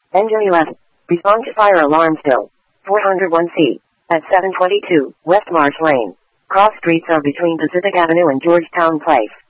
Engine 11. Respond to fire alarm still. 401C. At 722 West Marsh Lane. Cross streets are between Pacific Avenue and Georgetown Place.